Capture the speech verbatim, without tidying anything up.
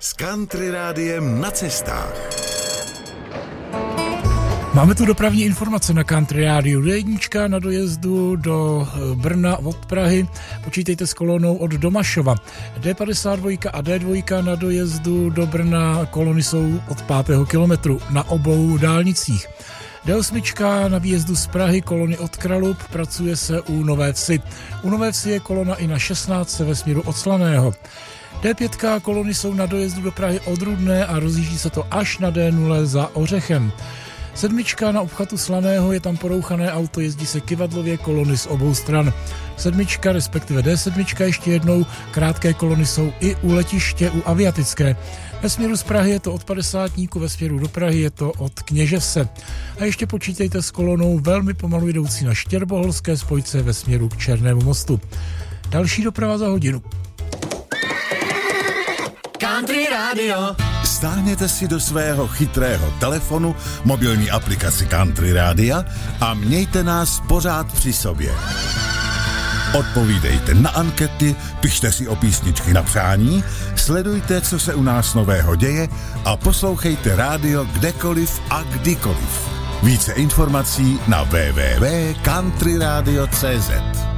S Country Rádiem na cestách. Máme tu dopravní informace na Country Rádiu. D jedna na dojezdu do Brna od Prahy. Počítejte s kolonou od Domašova. D padesát dva a D dva na dojezdu do Brna. Kolony jsou od pátého kilometru na obou dálnicích. D osm na výjezdu z Prahy, kolony od Kralup, pracuje se u Nové Vsi. U Nové Vsi je kolona i na šestnáct ve směru od Slaného. D pět kolony jsou na dojezdu do Prahy od Rudné a rozjíždí se to až na D nula za Ořechem. Sedmička na obchvatu Slaného, je tam porouchané auto, jezdí se kyvadlově, kolony z obou stran. Sedmička, respektive D sedm, ještě jednou, krátké kolony jsou i u letiště, u Aviatické. Ve směru z Prahy je to od padesátníku, ve směru do Prahy je to od Kněževce. A ještě počítejte s kolonou velmi pomalu jdoucí na Štěrboholské spojce ve směru k Černému mostu. Další doprava za hodinu. Country Radio. Stáhněte si do svého chytrého telefonu mobilní aplikaci Country Rádia a mějte nás pořád při sobě. Odpovídejte na ankety, pište si o písničky na přání, sledujte, co se u nás nového děje a poslouchejte rádio kdekoliv a kdykoliv. Více informací na w w w tečka country radio tečka c z.